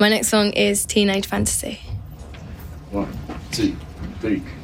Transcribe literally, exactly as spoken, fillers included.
My next song is Teenage Fantasy. One, two, three.